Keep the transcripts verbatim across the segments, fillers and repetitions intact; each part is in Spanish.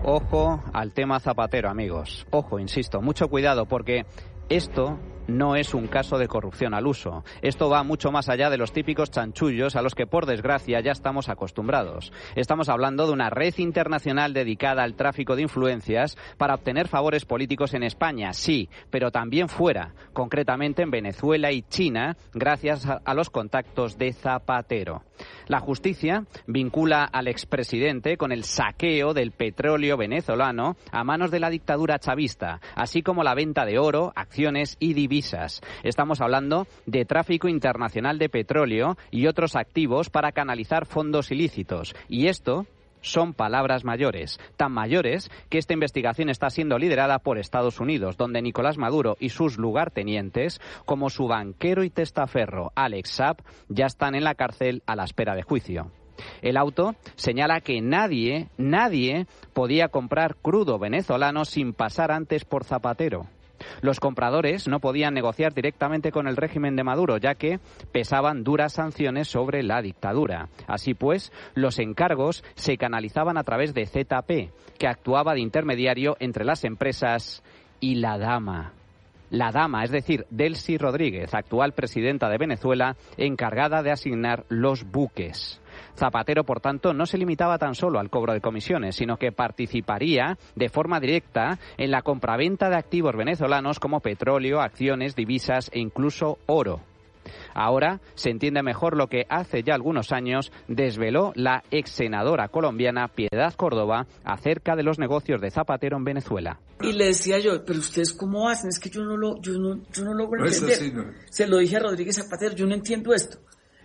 Ojo al tema Zapatero, amigos. Ojo, insisto, mucho cuidado, porque esto no es un caso de corrupción al uso. Esto va mucho más allá de los típicos chanchullos a los que, por desgracia, ya estamos acostumbrados. Estamos hablando de una red internacional dedicada al tráfico de influencias para obtener favores políticos en España, sí, pero también fuera, concretamente en Venezuela y China, gracias a los contactos de Zapatero. La justicia vincula al expresidente con el saqueo del petróleo venezolano a manos de la dictadura chavista, así como la venta de oro, acciones y divisas. Estamos hablando de tráfico internacional de petróleo y otros activos para canalizar fondos ilícitos. Y esto son palabras mayores, tan mayores que esta investigación está siendo liderada por Estados Unidos, donde Nicolás Maduro y sus lugartenientes, como su banquero y testaferro Alex Saab, ya están en la cárcel a la espera de juicio. El auto señala que nadie, nadie podía comprar crudo venezolano sin pasar antes por Zapatero. Los compradores no podían negociar directamente con el régimen de Maduro, ya que pesaban duras sanciones sobre la dictadura. Así pues, los encargos se canalizaban a través de Z P, que actuaba de intermediario entre las empresas y la dama. La dama, es decir, Delcy Rodríguez, actual presidenta de Venezuela, encargada de asignar los buques. Zapatero, por tanto, no se limitaba tan solo al cobro de comisiones, sino que participaría de forma directa en la compraventa de activos venezolanos como petróleo, acciones, divisas e incluso oro. Ahora se entiende mejor lo que hace ya algunos años desveló la ex senadora colombiana Piedad Córdoba acerca de los negocios de Zapatero en Venezuela. Y le decía yo, pero ustedes cómo hacen, es que yo no lo, yo no, yo no logro entender. Sí, no. Se lo dije a Rodríguez Zapatero, yo no entiendo esto.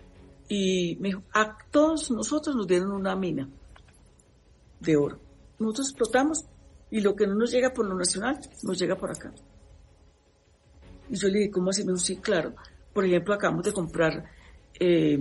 Y me dijo, a todos nosotros nos dieron una mina de oro. Nosotros explotamos y lo que no nos llega por lo nacional, nos llega por acá. Y yo le dije, ¿cómo así? Me dijo, sí, claro. Por ejemplo, acabamos de comprar eh,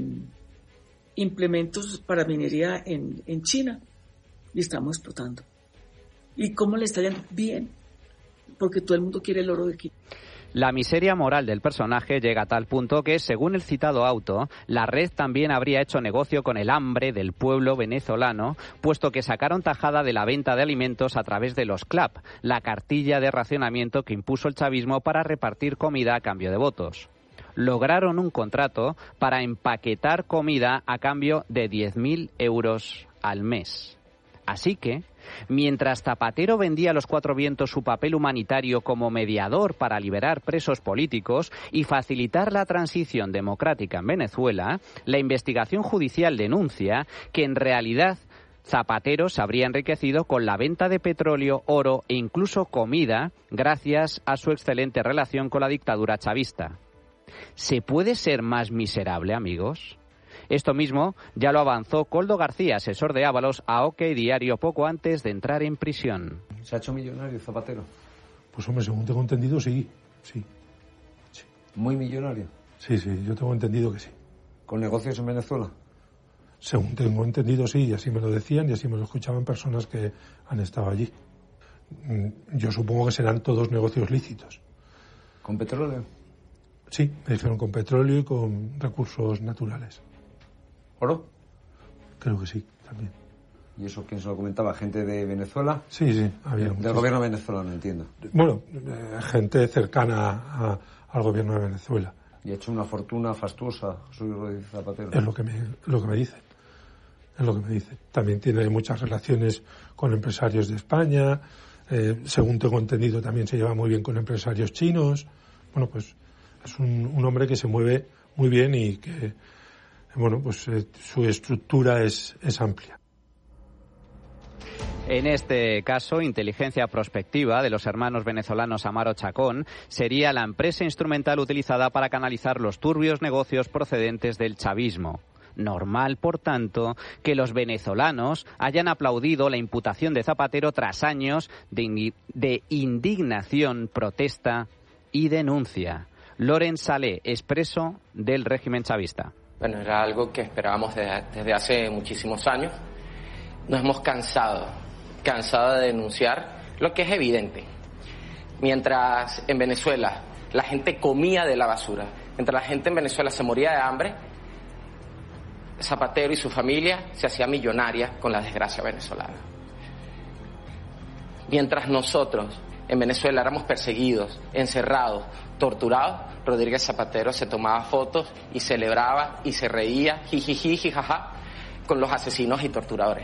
implementos para minería en, en China y estamos explotando. ¿Y cómo le está yendo? Bien, porque todo el mundo quiere el oro de aquí. La miseria moral del personaje llega a tal punto que, según el citado auto, la red también habría hecho negocio con el hambre del pueblo venezolano, puesto que sacaron tajada de la venta de alimentos a través de los C L A P, la cartilla de racionamiento que impuso el chavismo para repartir comida a cambio de votos. Lograron un contrato para empaquetar comida a cambio de diez mil euros al mes. Así que, mientras Zapatero vendía a los cuatro vientos su papel humanitario como mediador para liberar presos políticos y facilitar la transición democrática en Venezuela, la investigación judicial denuncia que en realidad Zapatero se habría enriquecido con la venta de petróleo, oro e incluso comida gracias a su excelente relación con la dictadura chavista. ¿Se puede ser más miserable, amigos? Esto mismo ya lo avanzó Coldo García, asesor de Ábalos, a OK Diario poco antes de entrar en prisión. ¿Se ha hecho millonario Zapatero? Pues hombre, según tengo entendido, sí, sí. sí. ¿Muy millonario? Sí, sí, yo tengo entendido que sí. ¿Con negocios en Venezuela? Según tengo entendido, sí, y así me lo decían y así me lo escuchaban personas que han estado allí. Yo supongo que serán todos negocios lícitos. ¿Con petróleo? Sí, me dijeron con petróleo y con recursos naturales. ¿Oro? Creo que sí, también. ¿Y eso quién se lo comentaba? ¿Gente de Venezuela? Sí, sí. Había Del muchos. gobierno venezolano, entiendo. Bueno, eh, gente cercana a, al gobierno de Venezuela. ¿Y ha hecho una fortuna fastuosa, soy Rodríguez Zapatero? Es lo que me, lo que me dicen. Es lo que me dicen. También tiene muchas relaciones con empresarios de España. Eh, según tengo entendido, también se lleva muy bien con empresarios chinos. Bueno, pues es un, un hombre que se mueve muy bien y que, bueno, pues eh, su estructura es, es amplia. En este caso, Inteligencia Prospectiva, de los hermanos venezolanos Amaro Chacón, sería la empresa instrumental utilizada para canalizar los turbios negocios procedentes del chavismo. Normal, por tanto, que los venezolanos hayan aplaudido la imputación de Zapatero tras años de, de indignación, protesta y denuncia. Lorenz Salé, expreso del régimen chavista. Bueno, era algo que esperábamos desde, desde hace muchísimos años. Nos hemos cansado, cansado de denunciar lo que es evidente. Mientras en Venezuela la gente comía de la basura, mientras la gente en Venezuela se moría de hambre, Zapatero y su familia se hacía millonaria con la desgracia venezolana. Mientras nosotros en Venezuela éramos perseguidos, encerrados, torturados, Rodríguez Zapatero se tomaba fotos y celebraba y se reía, jijiji, jijaja, con los asesinos y torturadores.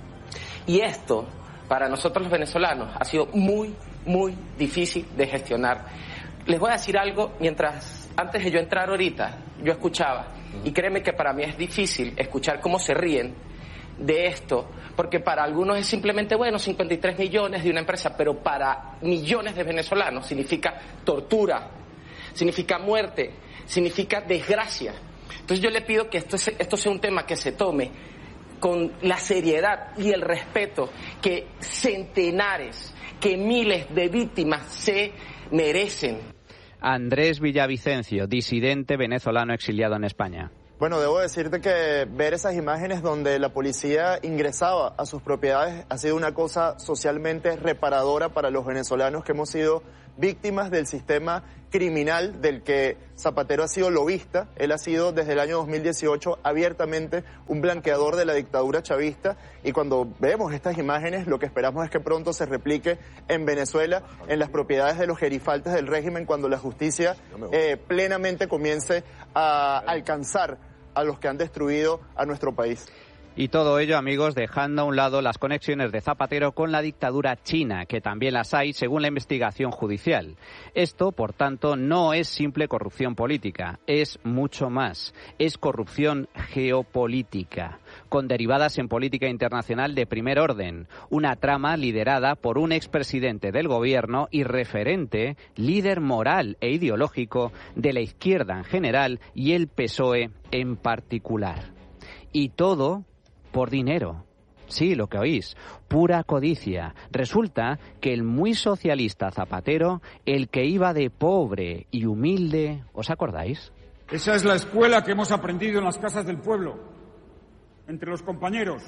Y esto, para nosotros los venezolanos, ha sido muy, muy difícil de gestionar. Les voy a decir algo, mientras, antes de yo entrar ahorita, yo escuchaba, y créeme que para mí es difícil escuchar cómo se ríen de esto, porque para algunos es simplemente, bueno, cincuenta y tres millones de una empresa, pero para millones de venezolanos significa tortura, significa muerte, significa desgracia. Entonces yo le pido que esto, esto sea un tema que se tome con la seriedad y el respeto que centenares, que miles de víctimas se merecen. Andrés Villavicencio, disidente venezolano exiliado en España. Bueno, debo decirte que ver esas imágenes donde la policía ingresaba a sus propiedades ha sido una cosa socialmente reparadora para los venezolanos que hemos sido víctimas del sistema criminal del que Zapatero ha sido lobista. Él ha sido desde el año dos mil dieciocho abiertamente un blanqueador de la dictadura chavista, y cuando vemos estas imágenes lo que esperamos es que pronto se replique en Venezuela, en las propiedades de los gerifaltes del régimen, cuando la justicia eh, plenamente comience a alcanzar a los que han destruido a nuestro país. Y todo ello, amigos, dejando a un lado las conexiones de Zapatero con la dictadura china, que también las hay según la investigación judicial. Esto, por tanto, no es simple corrupción política, es mucho más. Es corrupción geopolítica, con derivadas en política internacional de primer orden. Una trama liderada por un expresidente del gobierno y referente, líder moral e ideológico de la izquierda en general y el P S O E en particular. Y todo por dinero. Sí, lo que oís, pura codicia. Resulta que el muy socialista Zapatero, el que iba de pobre y humilde, ¿os acordáis? Esa es la escuela que hemos aprendido en las casas del pueblo, entre los compañeros.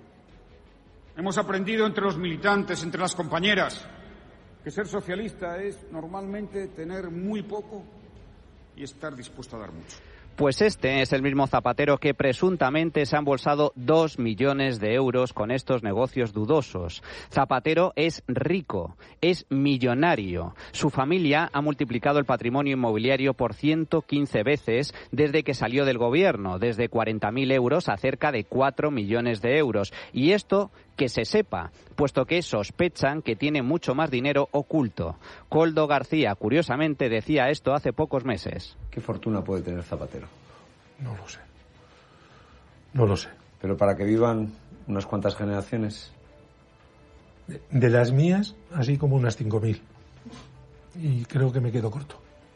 Hemos aprendido entre los militantes, entre las compañeras, que ser socialista es normalmente tener muy poco y estar dispuesto a dar mucho. Pues este es el mismo Zapatero que presuntamente se ha embolsado dos millones de euros con estos negocios dudosos. Zapatero es rico, es millonario. Su familia ha multiplicado el patrimonio inmobiliario por ciento quince veces desde que salió del gobierno, desde cuarenta mil euros a cerca de cuatro millones de euros. Y esto que se sepa, puesto que sospechan que tiene mucho más dinero oculto. Koldo García, curiosamente, decía esto hace pocos meses. ¿Qué fortuna puede tener Zapatero? No lo sé. No lo sé. Pero para que vivan unas cuantas generaciones. De, de las mías, así como unas cinco mil. Y creo que me quedo corto.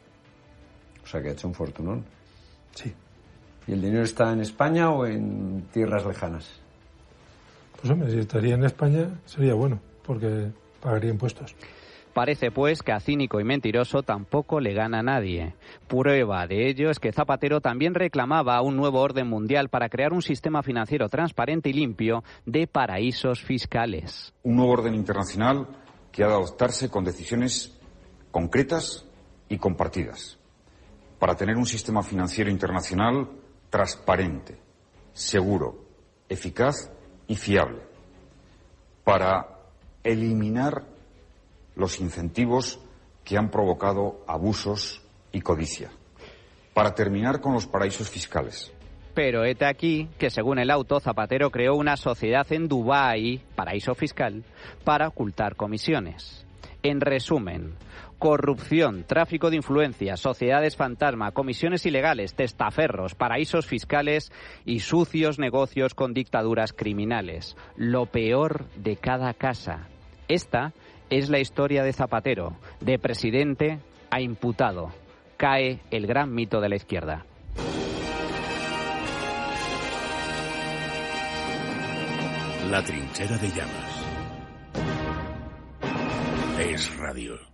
O sea que ha hecho un fortunón. Sí. ¿Y el dinero está en España o en tierras lejanas? Pues hombre, si estaría en España sería bueno, porque pagaría impuestos. Parece, pues, que a cínico y mentiroso tampoco le gana a nadie. Prueba de ello es que Zapatero también reclamaba un nuevo orden mundial para crear un sistema financiero transparente y limpio de paraísos fiscales. Un nuevo orden internacional que ha de adoptarse con decisiones concretas y compartidas, para tener un sistema financiero internacional transparente, seguro, eficaz y fiable, para eliminar los incentivos que han provocado abusos y codicia, para terminar con los paraísos fiscales. Pero hete aquí que, según el auto, Zapatero creó una sociedad en Dubái, paraíso fiscal, para ocultar comisiones. En resumen, corrupción, tráfico de influencias, sociedades fantasma, comisiones ilegales, testaferros, paraísos fiscales y sucios negocios con dictaduras criminales. Lo peor de cada casa. Esta es la historia de Zapatero, de presidente a imputado. Cae el gran mito de la izquierda. La trinchera de llamas. Es radio.